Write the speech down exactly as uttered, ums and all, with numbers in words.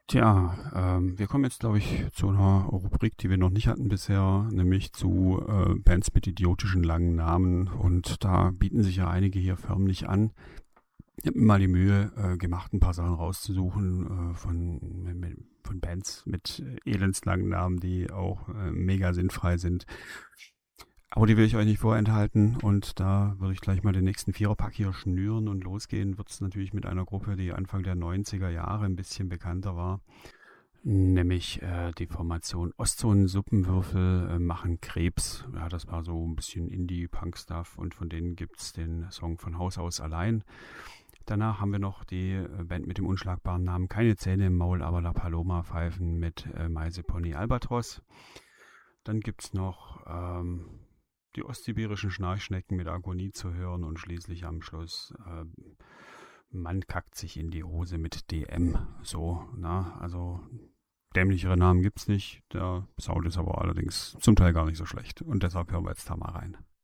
Tja, ähm, wir kommen jetzt, glaube ich, zu einer Rubrik, die wir noch nicht hatten bisher, nämlich zu äh, Bands mit idiotischen langen Namen. Und da bieten sich ja einige hier förmlich an. Ich habe mir mal die Mühe äh, gemacht, ein paar Sachen rauszusuchen äh, von, mit, von Bands mit äh, elendslangen Namen, die auch äh, mega sinnfrei sind. Aber die will ich euch nicht vorenthalten und da würde ich gleich mal den nächsten Viererpack hier schnüren und losgehen. Wird es natürlich mit einer Gruppe, die Anfang der neunziger Jahre ein bisschen bekannter war, nämlich äh, die Formation Ostzonen-Suppenwürfel äh, machen Krebs. Ja, das war so ein bisschen Indie-Punk-Stuff und von denen gibt es den Song von Haus aus allein. Danach haben wir noch die äh, Band mit dem unschlagbaren Namen Keine Zähne im Maul, aber La Paloma pfeifen mit äh, Meise Pony Albatros. Dann gibt es noch ähm, die ostsibirischen Schnarchschnecken mit Agonie zu hören und schließlich am Schluss äh, Mann kackt sich in die Hose mit D M. So, na, also dämlichere Namen gibt's nicht. Der Sound ist aber allerdings zum Teil gar nicht so schlecht und deshalb hören wir jetzt da mal rein.